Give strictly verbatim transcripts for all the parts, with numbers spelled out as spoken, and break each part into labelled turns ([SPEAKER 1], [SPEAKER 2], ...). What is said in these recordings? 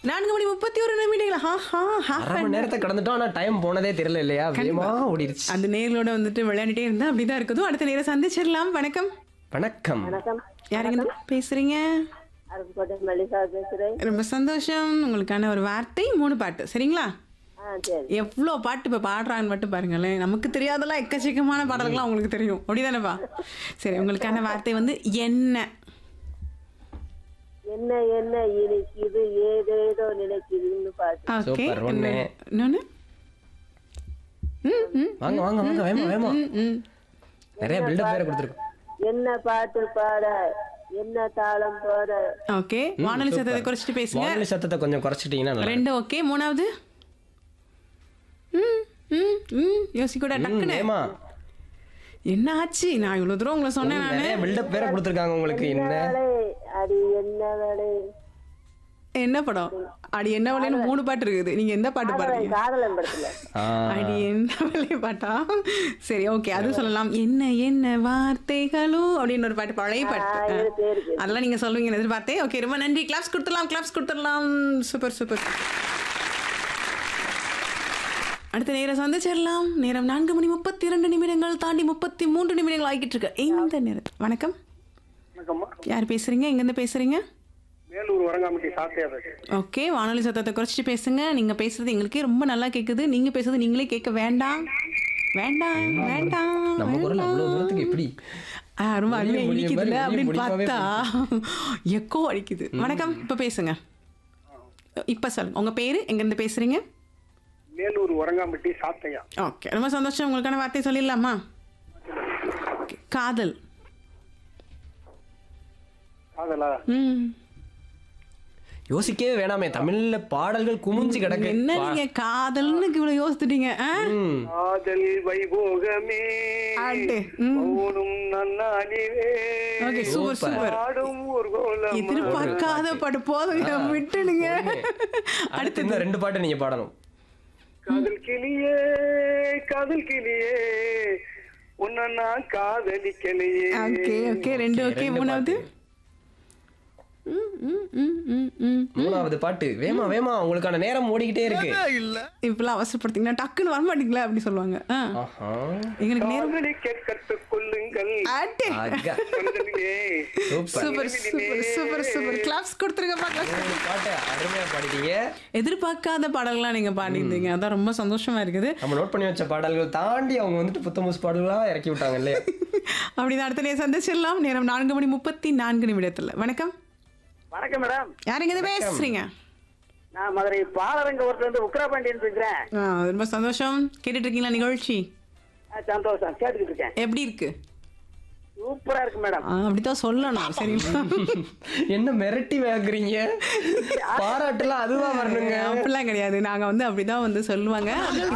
[SPEAKER 1] நான்கு மணி முப்பத்தி ஒரு நிமிடங்கள். ஹா ஹா ஹாஃப்
[SPEAKER 2] அரை மணி நேரத்தை கடந்துட்டோம். ஆனா டைம் போனதே தெரியல இல்லையா? வேகமா ஓடிடுச்சு.
[SPEAKER 1] அந்த நேர்களோட வந்துட்டு விளையாடிட்டே இருந்தா அப்படிதான் இருக்குதோ. அடுத்த நேரம் சந்திச்சிடலாம். வணக்கம்.
[SPEAKER 2] வணக்கம்.
[SPEAKER 3] வணக்கம்.
[SPEAKER 1] யாருங்க பேசுறீங்க?
[SPEAKER 3] அருப்புக்கோட்டை மல்லிகா பேசுறேன்.
[SPEAKER 1] ரொம்ப சந்தோஷம். உங்களுக்கான ஒரு வார்த்தை மூணு பாட்டு சரிங்களா?
[SPEAKER 3] ஆ சரி.
[SPEAKER 1] எவ்வளோ பாட்டு இப்போ பாடுறாங்கன்னு மட்டும் பாருங்களேன். நமக்கு தெரியாதெல்லாம் எக்கச்சக்கமான பாடல்கள்லாம் உங்களுக்கு தெரியும் அப்படிதானேப்பா? சரி, உங்களுக்கான வார்த்தை வந்து என்ன?
[SPEAKER 3] என்ன என்ன இனிக்குது ஏதேதோ நினைக்குதுன்னு பாட்டு.
[SPEAKER 1] ஓகே.
[SPEAKER 2] சூப்பர், ஒண்ணு.
[SPEAKER 1] இன்னொன்னு? ம், ம்,
[SPEAKER 2] வாங்க வாங்க வாங்க வேமா வேமா.
[SPEAKER 1] ம், ம்.
[SPEAKER 2] நிறைய பில்டப் வேற கொடுத்துருக்கோம்.
[SPEAKER 3] என்ன பாட்டு பாட என்ன தாளம் போட.
[SPEAKER 1] ஓகே. வானொலி சத்தத்தை குறைச்சிட்டு பேசுங்க.
[SPEAKER 2] வானொலி சத்தத்தை கொஞ்சம் குறைச்சிட்டீங்கன்னா நல்லா
[SPEAKER 1] ரெண்டு ஓகே. மூணாவது? ம், ம், ம். யோசிக்கூட
[SPEAKER 2] இருக்கும்.
[SPEAKER 1] டக்குன்னு
[SPEAKER 2] ஏமா
[SPEAKER 1] என்ன ஆச்சு? நான் இவ்வளவு தூரம் உங்களை சொன்னேன் நானு.
[SPEAKER 2] நிறைய பில்டப் வேற கொடுத்துருக்காங்க உங்களுக்கு. என்ன
[SPEAKER 3] வேலை அடி என்ன வேலை.
[SPEAKER 1] என்ன படம்? அடி என்ன விலைன்னு மூணு பாட்டு இருக்குது. நீங்க எந்த பாட்டு பாடுறீங்க?
[SPEAKER 3] காதலன் படத்துல.
[SPEAKER 2] ஆ,
[SPEAKER 1] அடி என்ன விலை பாட்டா? சரி, ஓகே, அது சொல்லலாம். என்ன என்ன வார்த்தைகளோ அப்படின்னு ஒரு பாட்டு, பழைய பாட்டு.
[SPEAKER 3] இருக்கு இருக்கு.
[SPEAKER 1] அதெல்லாம் நீங்க சொல்லுவீங்கன்னு எதிர்பார்த்தேன். ஓகே, ரொம்ப நன்றி. கிளாப்ஸ் கொடுத்துடலாம், கிளாப்ஸ் கொடுத்துடலாம். Super super. அடுத்த நேரம் சந்திச்சிடலாம். நேரம் நான்கு மணி முப்பத்தி இரண்டு நிமிடங்கள் தாண்டி முப்பத்தி மூன்று நிமிடங்கள் ஆகிட்டு இருக்கு இந்த நேரத்தில். வணக்கம்.
[SPEAKER 4] வணக்கம்மா.
[SPEAKER 1] யார் பேசுறீங்க? எங்கேருந்து பேசுறீங்க?
[SPEAKER 4] மேலூர் வரங்காமட்டி சாத்தியா பேசுறேன்.
[SPEAKER 1] ஓகே. வானொலி சத்தத்தை குறைச்சிட்டு பேசுங்க. நீங்க பேசுறது எங்களுக்கே ரொம்ப நல்லா கேக்குது. நீங்க பேசுறது நீங்களே கேட்க வேண்டாம் வேண்டாம் வேண்டாம்
[SPEAKER 2] நம்ம குரல் அவ்வளவு தூரத்துக்கு எப்படி
[SPEAKER 1] ஆ, ரொம்ப அருமையா
[SPEAKER 2] ஒளிய ஒளிய
[SPEAKER 1] இடிக்குதுல்ல
[SPEAKER 2] மாதிரி
[SPEAKER 1] அப்படின்னு
[SPEAKER 2] ஒளியமாவே
[SPEAKER 1] பார்த்தா எக்கோ அடிக்குது. வணக்கம், இப்ப பேசுங்க. இப்ப சொல்லுங்க, உங்க பேரு, எங்க இருந்து பேசுறீங்க?
[SPEAKER 4] மேலூர் வரங்காமட்டி சாத்தையா.
[SPEAKER 1] ஓகே, ரொம்ப சந்தோஷம். உங்களுக்கான வார்த்தை சொல்லிடலாமா? Okay. காதல்.
[SPEAKER 4] காதலா?
[SPEAKER 1] ம்.
[SPEAKER 2] யோசிக்கவே வேணாமே. தமிழ்ல பாடல்கள் குமிஞ்சு கிடக்கு.
[SPEAKER 1] என்ன நீங்க காதல்னு இவ்வளவு யோசிச்சுட்டீங்க? ஆ?
[SPEAKER 2] ம்.
[SPEAKER 4] காதல் வைபோகமே
[SPEAKER 1] ஆட்டு. ம்.
[SPEAKER 4] மௌனம் நன்னாளிவே
[SPEAKER 1] ஓகே, சூப்பர் சூப்பர்.
[SPEAKER 4] ஆடும் ஒரு கோலம்.
[SPEAKER 1] எதிர்பார்க்காத பாட்டு போதுங்க, விட்டுடுங்க.
[SPEAKER 2] அடுத்து இன்னும் ரெண்டு பாட்டு நீங்க பாடணும்.
[SPEAKER 4] காதல் கிளியே காதல் கிளியே உன்ன நான் காதலிக்கலையே.
[SPEAKER 1] ஓகே ஓகே, ரெண்டு ஓகே.
[SPEAKER 2] ரெண்டு
[SPEAKER 1] மூணாவது?
[SPEAKER 2] பாட்டு.
[SPEAKER 1] ம், ம், ம், ம், ம்.
[SPEAKER 2] மூணாவது பாட்டு. வேமா வேமா, உங்களுக்கான நேரம் ஓடிக்கிட்டே இருக்கு.
[SPEAKER 1] இப்பெல்லாம் அவசரப்படுத்தீங்கன்னா டக்குன்னு வர மாட்டீங்களா அப்படி சொல்லுவாங்க. ஆ.
[SPEAKER 2] ஆஹா.
[SPEAKER 1] எங்களுக்கு நேரம்.
[SPEAKER 4] காதலிக்க கற்றுக்கொள்ளுங்கள்
[SPEAKER 1] ஆட்டு.
[SPEAKER 2] அக்கா.
[SPEAKER 4] மனதிலே.
[SPEAKER 2] Super.
[SPEAKER 1] Super super super super. Claps கொடுத்துருங்கப்பா, claps.
[SPEAKER 2] மூணு பாட்டு அருமையா பாடிட்டீங்க.
[SPEAKER 1] எதிர்பார்க்காத பாடல்கள்லாம் நீங்க பாடிருந்தீங்க, அதான் ரொம்ப சந்தோஷமா இருக்குது.
[SPEAKER 2] நம்ம நோட் பண்ணி வச்ச பாடல்கள் தாண்டி அவங்க வந்துட்டு புத்த முசு பாடல்களா இறக்கி விட்டாங்க இல்லையா?
[SPEAKER 1] அப்படிதான். அடுத்த நேரம் சந்திச்சிடலாம். நேரம் நான்கு மணி முப்பத்தி நான்கு நிமிடத்துல. வணக்கம்.
[SPEAKER 4] வணக்கம் மேடம்.
[SPEAKER 1] யாருங்க இது பேசுறீங்க?
[SPEAKER 4] நான் மதுரை பாலரங்க ஒருத்தர் வந்து உக்ராபாண்டியன் பேசுறேன்.
[SPEAKER 1] ஆ, ரொம்ப சந்தோஷம். கேட்டுட்டு இருக்கீங்களா நிகழ்ச்சி?
[SPEAKER 4] ஆ, சந்தோஷம். கேட்டுக்கிட்டு இருக்கேன்.
[SPEAKER 1] எப்படி இருக்கு?
[SPEAKER 4] சூப்பரா இருக்கு மேடம்.
[SPEAKER 1] ஆ, அப்படித்தான் சொல்லணும். சரிங்களா?
[SPEAKER 2] என்ன மிரட்டி வாங்குறீங்க? பாராட்டுலாம் அதுவா வரணுங்க.
[SPEAKER 1] அப்படிலாம் கிடையாது. நாங்க வந்து அப்படிதான் வந்து சொல்லுவாங்க.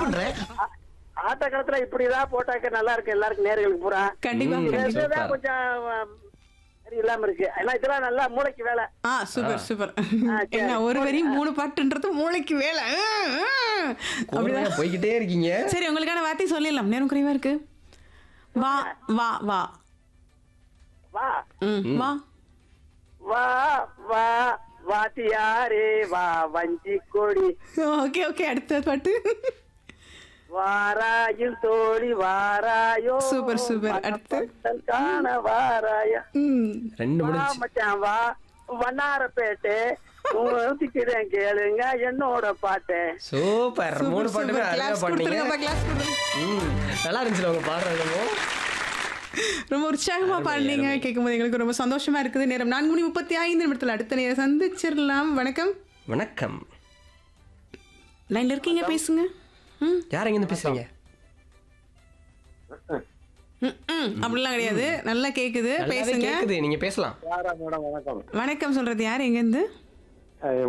[SPEAKER 4] ஆட்ட காலத்துல இப்படிதான் போட்டாக்க நல்லா இருக்கு எல்லாருக்கும், நேர்களுக்கு பூரா.
[SPEAKER 1] கண்டிப்பா
[SPEAKER 2] ம்.
[SPEAKER 1] கண்டிப்பா.
[SPEAKER 4] இதுதான்
[SPEAKER 2] சூப்பர்.
[SPEAKER 4] கொஞ்சம் சரி இல்லாம இருக்கு. ஏன்னா இதெல்லாம் நல்லா மூளைக்கு வேலை.
[SPEAKER 1] ஆ, சூப்பர் சூப்பர்.
[SPEAKER 4] சரி.
[SPEAKER 1] என்ன ஒரு வரி மூணு பாட்டுன்றது மூளைக்கு வேலை. ஆ, ஆ.
[SPEAKER 2] அப்படிதான்
[SPEAKER 1] அப்படிதான்.
[SPEAKER 2] போய்கிட்டே இருக்கீங்க.
[SPEAKER 1] சரி, உங்களுக்கான வார்த்தை சொல்லிடலாம். நேரம் குறைவா இருக்கு. வா வா வா.
[SPEAKER 4] வா
[SPEAKER 1] ம், வா.
[SPEAKER 4] வா வா வாத்தியாரே வா வஞ்சி கொடி
[SPEAKER 1] ஓகே ஓகே, அடுத்த பாட்டு.
[SPEAKER 4] வாராயில் தோழி வாராயோ.
[SPEAKER 1] Super, super. அடுத்து?
[SPEAKER 4] மணப்பந்தல் காண வாராயா.
[SPEAKER 1] ம்.
[SPEAKER 2] ரெண்டு
[SPEAKER 4] வா
[SPEAKER 2] முடிச்சு.
[SPEAKER 4] மச்சான் வா வண்ணாரப்பேட்டை ஊத்திக்கிறேன் கேளுங்க என்னோட பாட்டு.
[SPEAKER 2] சூப்பர். மூணு
[SPEAKER 1] சூப்பர்,
[SPEAKER 2] பாட்டுமே
[SPEAKER 1] சூப்பர்.
[SPEAKER 2] அருமையா
[SPEAKER 1] கிளாப்ஸ்
[SPEAKER 2] பாடுனீங்க.
[SPEAKER 1] கொடுத்துருங்கப்பா, கிளாப்ஸ் கொடுத்துருங்க.
[SPEAKER 2] ம். நல்லா இருந்துச்சு உங்க பாடுறது.
[SPEAKER 1] ரொம்ப உற்சாகமா
[SPEAKER 2] அருமை,
[SPEAKER 1] பாடுனீங்க.
[SPEAKER 2] அருமை.
[SPEAKER 1] கேட்கும்போது எங்களுக்கு ரொம்ப சந்தோஷமா இருக்குது. நேரம் நான்கு மணி முப்பத்தி ஐந்து நிமிடத்துல அடுத்த நேரம் சந்திச்சிடலாம். வணக்கம்.
[SPEAKER 2] வணக்கம்.
[SPEAKER 1] லைன்ல இருக்கீங்க, பேசுங்க. ம்,
[SPEAKER 2] யார் எங்க இருந்து பேசுறீங்க?
[SPEAKER 1] ம், ம். அப்படிலாம் கிடையாது. நல்லா கேக்குது,
[SPEAKER 2] நல்லாவே
[SPEAKER 1] பேசுங்க.
[SPEAKER 2] கேக்குது, நீங்க பேசலாம்.
[SPEAKER 4] மேடம் வணக்கம்.
[SPEAKER 1] வணக்கம் சொல்றது யார், எங்க இருந்து?